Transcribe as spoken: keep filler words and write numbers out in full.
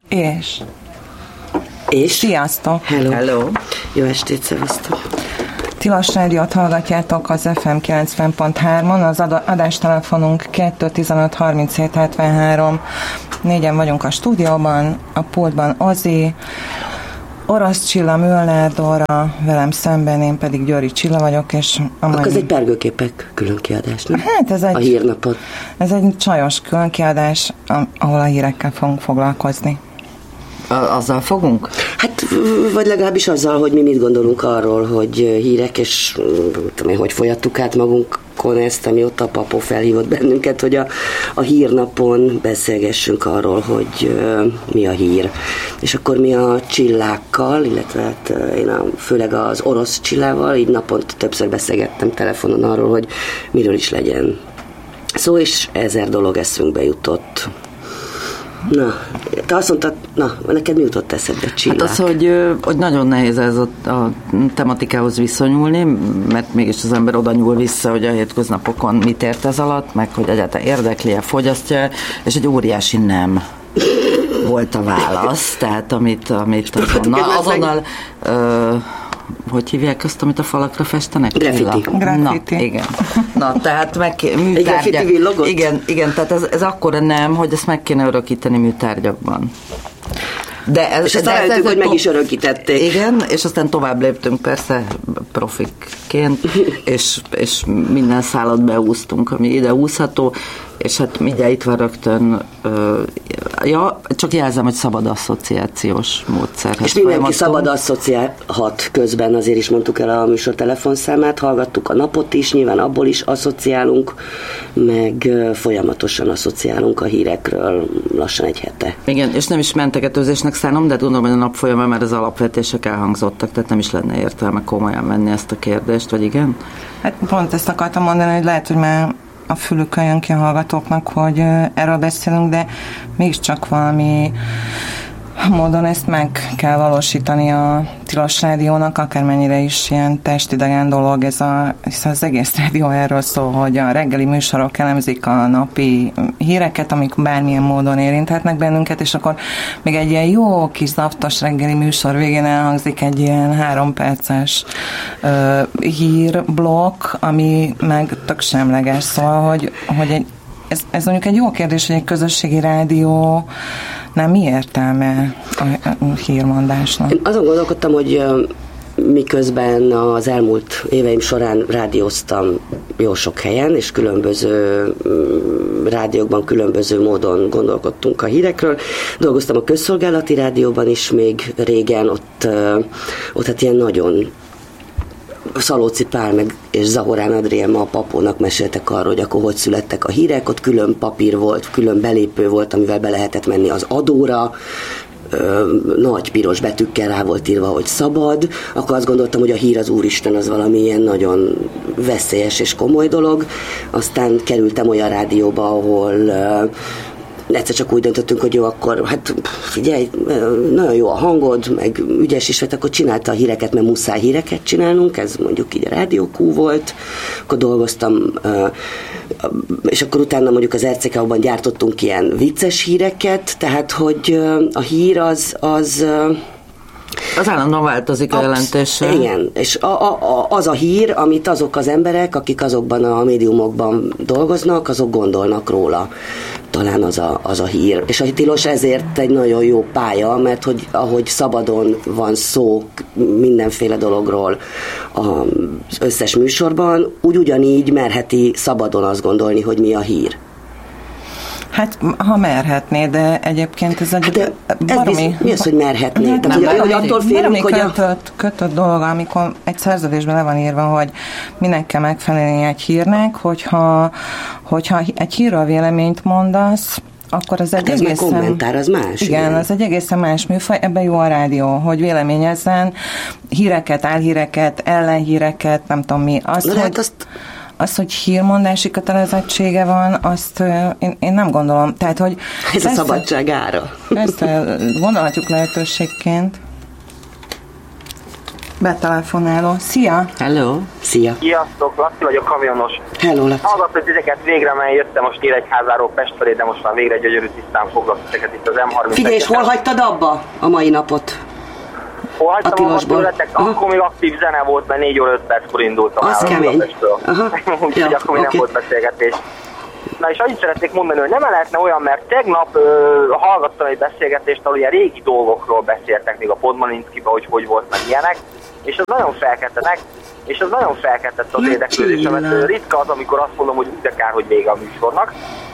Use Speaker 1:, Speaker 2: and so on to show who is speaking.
Speaker 1: És?
Speaker 2: És?
Speaker 1: Sziasztok!
Speaker 2: Hello! Hello. Jó estét, szevasztok!
Speaker 1: Tilos Rádiót hallgatjátok az ef em kilencven pont hármon, az adástelefonunk kettő tizenöt harminchét hetvenhárom. Négyen vagyunk a stúdióban, a pultban Ozi, Orosz Csilla, Müller Dóra, velem szemben, én pedig Győri Csilla vagyok, és a
Speaker 2: Akkor ez egy pergőképek különkiadás, nem?
Speaker 1: Hát ez egy,
Speaker 2: a hírnapot.
Speaker 1: Ez egy csajos különkiadás, ahol a hírekkel fogunk foglalkozni.
Speaker 3: Azzal fogunk?
Speaker 2: Hát, vagy legalábbis azzal, hogy mi mit gondolunk arról, hogy hírek, és tudom én, hogy folyattuk át magunkon ezt, amióta a Papó felhívott bennünket, hogy a, a hírnapon beszélgessünk arról, hogy uh, mi a hír. És akkor mi a Csillákkal, illetve hát én a, főleg az Orosz Csillával, így naponta többször beszélgettem telefonon arról, hogy miről is legyen szó, és ezer dolog eszünkbe jutott. Na, te azt mondtad, na, neked mi jutott eszedbe, Csillák?
Speaker 3: Hát az, hogy, hogy nagyon nehéz ez a, a tematikához viszonyulni, mert mégis az ember oda nyúl vissza, hogy a hétköznapokon mit ért ez alatt, meg hogy egyáltalán érdekli-e, fogyasztja, és egy óriási nem volt a válasz, tehát amit, amit azonnal, azonnal ö, hogy hívják azt, amit a falakra festenek?
Speaker 2: Graffiti.
Speaker 1: Graffiti.
Speaker 3: Na, igen. Na, tehát meg műtárgyak. Igen, igen, tehát ez, ez akkora nem, hogy ezt meg kéne örökíteni műtárgyakban. De ez,
Speaker 2: és azt
Speaker 3: rájöttük,
Speaker 2: hogy
Speaker 3: to-
Speaker 2: meg is örökítették.
Speaker 3: Igen, és aztán tovább léptünk persze profikként, és, és minden szálat beúztunk, ami ide úszható, és hát mindjárt itt van rögtön, uh, ja, csak jelzem, hogy szabad asszociációs módszer.
Speaker 2: És mindenki szabad asszociálhat közben, azért is mondtuk el a műsor telefonszámát, hallgattuk a napot is, nyilván abból is asszociálunk, meg uh, folyamatosan asszociálunk a hírekről lassan egy hete.
Speaker 3: Igen, és nem is mentegetőzésnek szánom, de tudom, hogy a nap folyamán már az alapvetések elhangzottak, tehát nem is lenne értelme komolyan venni ezt a kérdést, vagy igen?
Speaker 1: Hát pont ezt akartam mondani, hogy lehet, hogy már a fülükön jön ki a hallgatóknak, hogy erről beszélünk, de mégiscsak valami módon ezt meg kell valósítani a Tilos Rádiónak, akármennyire is ilyen testidegen dolog, ez a, az egész rádió erről szól, hogy a reggeli műsorok elemzik a napi híreket, amik bármilyen módon érinthetnek bennünket, és akkor még egy ilyen jó kis zaftos reggeli műsor végén elhangzik egy ilyen három perces uh, hírblokk, ami meg tök semleges, szóval, hogy, hogy egy, ez, ez mondjuk egy jó kérdés, hogy egy közösségi rádió nem mi értelme a hírmondásnak?
Speaker 2: Én azon gondolkodtam, hogy miközben az elmúlt éveim során rádióztam jó sok helyen, és különböző rádiókban különböző módon gondolkodtunk a hírekről. Dolgoztam a közszolgálati rádióban is még régen, ott, ott hát ilyen nagyon Szalóci Pál meg és Zahorán Adrián a Papónak meséltek arról, hogy akkor hogy születtek a hírek, ott külön papír volt, külön belépő volt, amivel be lehetett menni az adóra, ö, nagy piros betűkkel rá volt írva, hogy szabad, akkor azt gondoltam, hogy a hír az Úristen az valami ilyen nagyon veszélyes és komoly dolog. Aztán kerültem olyan rádióba, ahol ö, egyszer csak úgy döntöttünk, hogy jó, akkor hát figyelj, nagyon jó a hangod, meg ügyes is, hát akkor csinálta a híreket, mert muszáj híreket csinálnunk, ez mondjuk így a Rádió Q volt, akkor dolgoztam, és akkor utána mondjuk az er cé ká-ban gyártottunk ilyen vicces híreket, tehát hogy a hír az, az
Speaker 3: az állandóan változik a jelentése.
Speaker 2: Igen, és a, a, az a hír, amit azok az emberek, akik azokban a médiumokban dolgoznak, azok gondolnak róla. Talán az a, az a hír. És a tilos ezért egy nagyon jó pálya, mert hogy ahogy szabadon van szó mindenféle dologról az összes műsorban, úgy ugyanígy merheti szabadon azt gondolni, hogy mi a hír.
Speaker 1: Hát, ha merhetné, de egyébként ez egy
Speaker 2: de
Speaker 1: baromi...
Speaker 2: Ez mi az, hogy merhetné?
Speaker 1: Hát,
Speaker 2: Tehát,
Speaker 1: nem,
Speaker 2: hogy, hogy attól félünk, hogy
Speaker 1: kötött,
Speaker 2: a...
Speaker 1: kötött dolog, amikor egy szerződésben le van írva, hogy minek kell megfelelni egy hírnek, hogyha, hogyha egy hírről véleményt mondasz, akkor az egy
Speaker 2: hát ez
Speaker 1: egészen...
Speaker 2: kommentár, az más.
Speaker 1: Igen,
Speaker 2: igen,
Speaker 1: az egy egészen más műfaj, ebben jó a rádió, hogy véleményezzen híreket, álhíreket, ellenhíreket, nem tudom mi. Azt, hogy...
Speaker 2: Hát azt...
Speaker 1: Az, hogy hírmondási kötelezettsége van, azt én, én nem gondolom. Tehát, hogy
Speaker 2: ez persze, a szabadság ára.
Speaker 1: Ezt gondolhatjuk lehetőségként. betelefonáló. Szia!
Speaker 3: Hello!
Speaker 2: Szia!
Speaker 4: Sziasztok, Laci vagyok, kamionos.
Speaker 2: Hello, Laci!
Speaker 4: Hallgatok titeket végre, mert jöttem most Nyíregyházáról Pest felé, de most már végre gyönyörű tisztán foglak titeket itt az em harminc.
Speaker 2: Figyelj, és hol hagytad abba a mai napot?
Speaker 4: Hol hagytam abba tőletek?
Speaker 2: Aha.
Speaker 4: Akkor még aktív zene volt, mert négy óra öt perckor indultam
Speaker 2: az
Speaker 4: el
Speaker 2: kemény.
Speaker 4: Úgyhogy
Speaker 2: Ja,
Speaker 4: akkor még
Speaker 2: okay.
Speaker 4: nem volt beszélgetés. Na és annyit szeretnék mondani, hogy nem lehetne olyan, mert tegnap ö, hallgattam egy beszélgetést, ahol ilyen régi dolgokról beszéltek még a Podmaninszkiba, hogy hogy volt meg ilyenek, és az nagyon felkeltettek, és az nagyon felkeltett az érdeklődésemet. Ritka az, amikor azt mondom, hogy úgy de kár, hogy vége a műsornak.